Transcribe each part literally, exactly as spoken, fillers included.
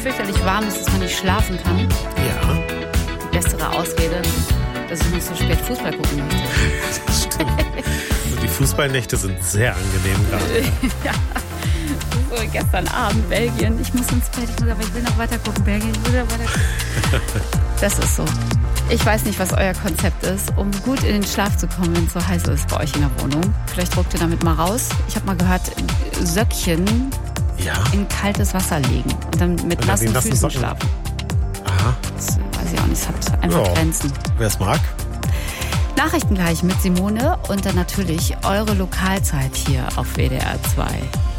fürchterlich warm ist, dass man nicht schlafen kann. Ja. Die bessere Ausrede, dass ich nicht so spät Fußball gucken möchte. Das stimmt. Also die Fußballnächte sind sehr angenehm gerade. Ja. So, gestern Abend Belgien. Ich muss ins Bett, aber ich will noch weiter gucken. Belgien, ich will noch weiter gucken. Das ist so. Ich weiß nicht, was euer Konzept ist, um gut in den Schlaf zu kommen, wenn es so heiß ist bei euch in der Wohnung. Vielleicht ruckt ihr damit mal raus. Ich habe mal gehört, Söckchen ja. in kaltes Wasser legen und dann mit und nassen dann Füßen Socken. schlafen. Aha. Das weiß ich auch nicht, es hat einfach ja. Grenzen. Wer es mag. Nachrichten gleich mit Simone und dann natürlich eure Lokalzeit hier auf W D R zwei.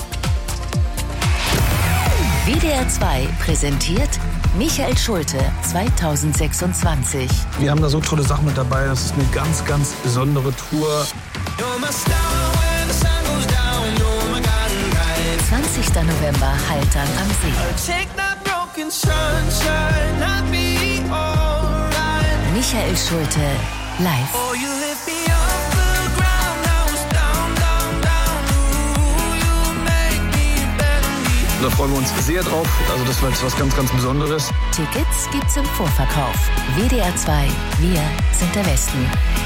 W D R zwei präsentiert Michael Schulte zweitausendsechsundzwanzig. Wir haben da so tolle Sachen mit dabei. Das ist eine ganz, ganz besondere Tour. zwanzigster November, Haltern am See. Michael Schulte live. Da freuen wir uns sehr drauf. Also das war jetzt was ganz, ganz Besonderes. Tickets gibt's im Vorverkauf. W D R zwei, wir sind der Westen.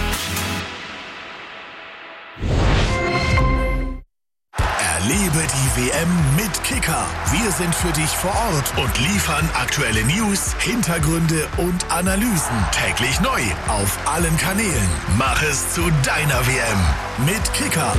Erlebe die W M mit Kicker. Wir sind für dich vor Ort und liefern aktuelle News, Hintergründe und Analysen täglich neu auf allen Kanälen. Mach es zu deiner W M mit Kicker.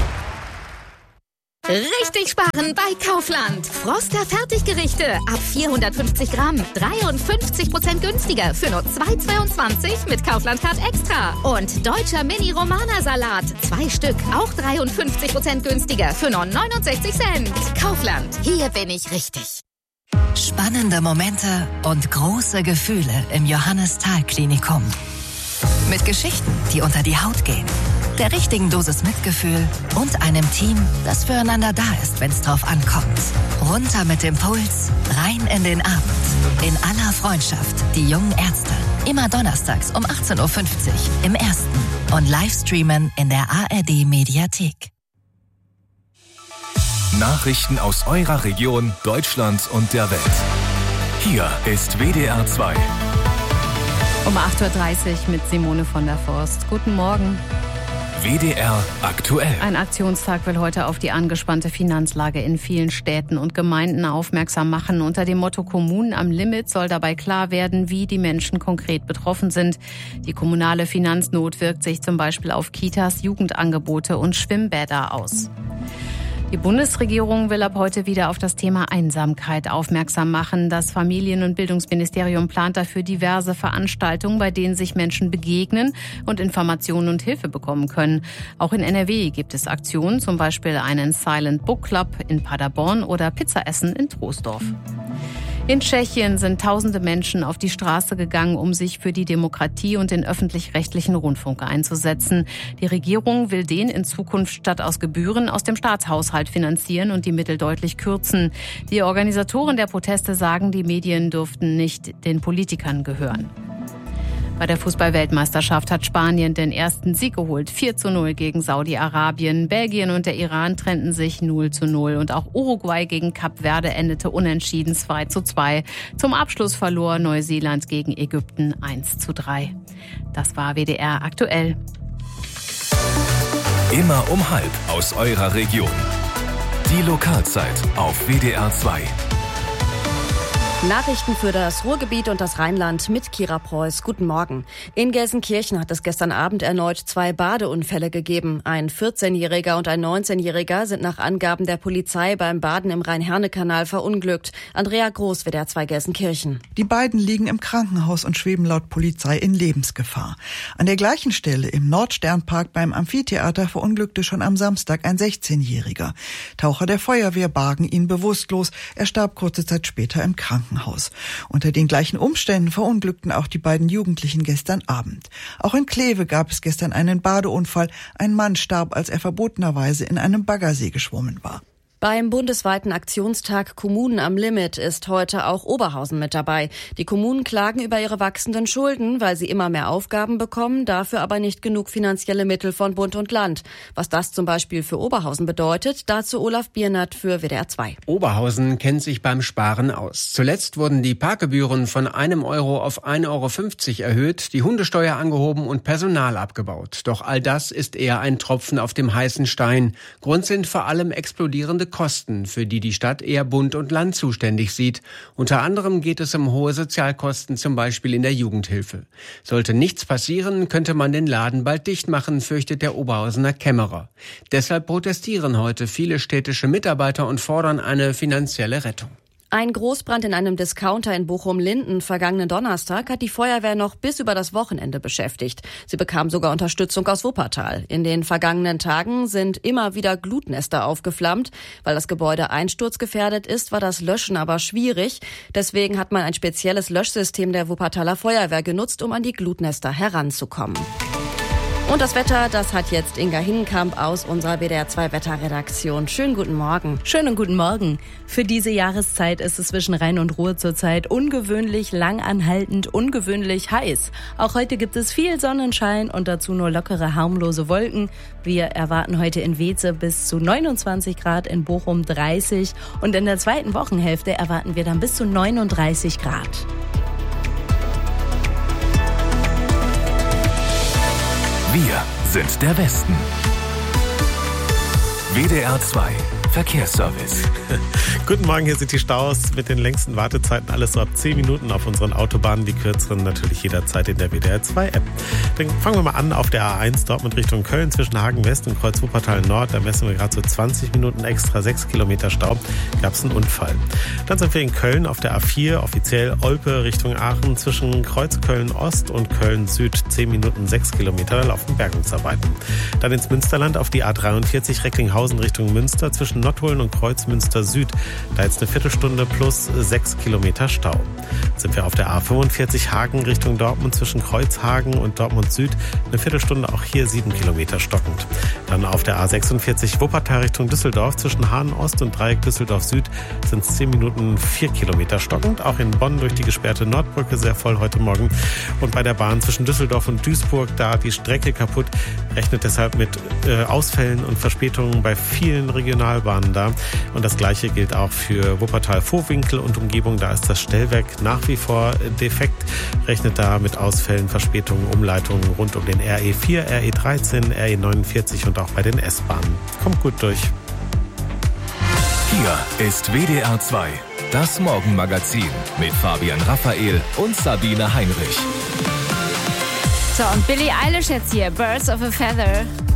Richtig sparen bei Kaufland. Froster Fertiggerichte ab vierhundertfünfzig Gramm. dreiundfünfzig Prozent günstiger für nur zwei Euro zweiundzwanzig mit Kaufland Card Extra. Und deutscher Mini-Romana-Salat. Zwei Stück, auch dreiundfünfzig Prozent günstiger für nur neunundsechzig Cent. Kaufland, hier bin ich richtig. Spannende Momente und große Gefühle im Johannes-Thal-Klinikum. Mit Geschichten, die unter die Haut gehen. Der richtigen Dosis Mitgefühl und einem Team, das füreinander da ist, wenn es drauf ankommt. Runter mit dem Puls, rein in den Abend. In aller Freundschaft, die jungen Ärzte. Immer donnerstags um achtzehn Uhr fünfzig im Ersten und Livestreamen in der A R D-Mediathek. Nachrichten aus eurer Region, Deutschland und der Welt. Hier ist W D R zwei. Um acht Uhr dreißig mit Simone von der Forst. Guten Morgen. W D R aktuell. Ein Aktionstag will heute auf die angespannte Finanzlage in vielen Städten und Gemeinden aufmerksam machen. Unter dem Motto Kommunen am Limit soll dabei klar werden, wie die Menschen konkret betroffen sind. Die kommunale Finanznot wirkt sich zum Beispiel auf Kitas, Jugendangebote und Schwimmbäder aus. Die Bundesregierung will ab heute wieder auf das Thema Einsamkeit aufmerksam machen. Das Familien- und Bildungsministerium plant dafür diverse Veranstaltungen, bei denen sich Menschen begegnen und Informationen und Hilfe bekommen können. Auch in N R W gibt es Aktionen, zum Beispiel einen Silent Book Club in Paderborn oder Pizzaessen in Troisdorf. In Tschechien sind tausende Menschen auf die Straße gegangen, um sich für die Demokratie und den öffentlich-rechtlichen Rundfunk einzusetzen. Die Regierung will den in Zukunft statt aus Gebühren aus dem Staatshaushalt finanzieren und die Mittel deutlich kürzen. Die Organisatoren der Proteste sagen, die Medien dürften nicht den Politikern gehören. Bei der Fußball-Weltmeisterschaft hat Spanien den ersten Sieg geholt. vier zu null gegen Saudi-Arabien. Belgien und der Iran trennten sich null zu null. Und auch Uruguay gegen Kap Verde endete unentschieden zwei zu zwei. Zum Abschluss verlor Neuseeland gegen Ägypten eins zu drei. Das war W D R aktuell. Immer um halb aus eurer Region. Die Lokalzeit auf W D R zwei. Nachrichten für das Ruhrgebiet und das Rheinland mit Kira Preuß. Guten Morgen. In Gelsenkirchen hat es gestern Abend erneut zwei Badeunfälle gegeben. Ein vierzehnjähriger und ein neunzehnjähriger sind nach Angaben der Polizei beim Baden im Rhein-Herne-Kanal verunglückt. Andrea Groß, W D R zwei Gelsenkirchen. Die beiden liegen im Krankenhaus und schweben laut Polizei in Lebensgefahr. An der gleichen Stelle im Nordsternpark beim Amphitheater verunglückte schon am Samstag ein sechzehnjähriger. Taucher der Feuerwehr bargen ihn bewusstlos. Er starb kurze Zeit später im Krankenhaus. Unter den gleichen Umständen verunglückten auch die beiden Jugendlichen gestern Abend. Auch in Kleve gab es gestern einen Badeunfall. Ein Mann starb, als er verbotenerweise in einem Baggersee geschwommen war. Beim bundesweiten Aktionstag Kommunen am Limit ist heute auch Oberhausen mit dabei. Die Kommunen klagen über ihre wachsenden Schulden, weil sie immer mehr Aufgaben bekommen, dafür aber nicht genug finanzielle Mittel von Bund und Land. Was das zum Beispiel für Oberhausen bedeutet, dazu Olaf Biernat für W D R zwei. Oberhausen kennt sich beim Sparen aus. Zuletzt wurden die Parkgebühren von einem Euro auf ein Euro fünfzig erhöht, die Hundesteuer angehoben und Personal abgebaut. Doch all das ist eher ein Tropfen auf dem heißen Stein. Grund sind vor allem explodierende Kosten, für die die Stadt eher Bund und Land zuständig sieht. Unter anderem geht es um hohe Sozialkosten, zum Beispiel in der Jugendhilfe. Sollte nichts passieren, könnte man den Laden bald dicht machen, fürchtet der Oberhausener Kämmerer. Deshalb protestieren heute viele städtische Mitarbeiter und fordern eine finanzielle Rettung. Ein Großbrand in einem Discounter in Bochum-Linden vergangenen Donnerstag hat die Feuerwehr noch bis über das Wochenende beschäftigt. Sie bekam sogar Unterstützung aus Wuppertal. In den vergangenen Tagen sind immer wieder Glutnester aufgeflammt. Weil das Gebäude einsturzgefährdet ist, war das Löschen aber schwierig. Deswegen hat man ein spezielles Löschsystem der Wuppertaler Feuerwehr genutzt, um an die Glutnester heranzukommen. Und das Wetter, das hat jetzt Inga Hinnenkamp aus unserer W D R zwei Wetterredaktion. Schönen guten Morgen. Schönen guten Morgen. Für diese Jahreszeit ist es zwischen Rhein und Ruhr zurzeit ungewöhnlich langanhaltend, ungewöhnlich heiß. Auch heute gibt es viel Sonnenschein und dazu nur lockere, harmlose Wolken. Wir erwarten heute in Weeze bis zu neunundzwanzig Grad, in Bochum dreißig und in der zweiten Wochenhälfte erwarten wir dann bis zu neununddreißig Grad. Wir sind der Westen. W D R zwei Verkehrsservice. Guten Morgen, hier sind die Staus mit den längsten Wartezeiten. Alles so ab zehn Minuten auf unseren Autobahnen, die kürzeren natürlich jederzeit in der W D R zwei App. Dann fangen wir mal an auf der A eins Dortmund Richtung Köln zwischen Hagen West und Kreuz Wuppertal Nord. Da messen wir gerade so zwanzig Minuten extra, sechs Kilometer Stau. Gab es einen Unfall. Dann sind wir in Köln auf der A vier, offiziell Olpe Richtung Aachen zwischen Kreuz Köln Ost und Köln Süd zehn Minuten, sechs Kilometer. Da laufen Bergungsarbeiten. Dann ins Münsterland auf die A dreiundvierzig Recklinghausen Richtung Münster zwischen Nottuln und Kreuzmünster Süd. Da jetzt eine Viertelstunde plus sechs Kilometer Stau. Sind wir auf der A fünfundvierzig Hagen Richtung Dortmund zwischen Kreuzhagen und Dortmund Süd. Eine Viertelstunde, auch hier sieben Kilometer stockend. Dann auf der A sechsundvierzig Wuppertal Richtung Düsseldorf zwischen Hahn Ost und Dreieck Düsseldorf Süd sind es zehn Minuten, vier Kilometer stockend. Auch in Bonn durch die gesperrte Nordbrücke sehr voll heute Morgen. Und bei der Bahn zwischen Düsseldorf und Duisburg, da die Strecke kaputt, rechnet deshalb mit äh, Ausfällen und Verspätungen bei vielen Regionalbahnen da. Und das Gleiche gilt auch für Wuppertal-Vohwinkel und Umgebung. Da ist das Stellwerk nach wie vor defekt. Rechnet da mit Ausfällen, Verspätungen, Umleitungen rund um den R E vier, R E dreizehn, R E neunundvierzig und auch bei den S-Bahnen. Kommt gut durch. Hier ist W D R zwei, das Morgenmagazin mit Fabian Raphael und Sabine Heinrich. So, und Billie Eilish jetzt hier, Birds of a Feather.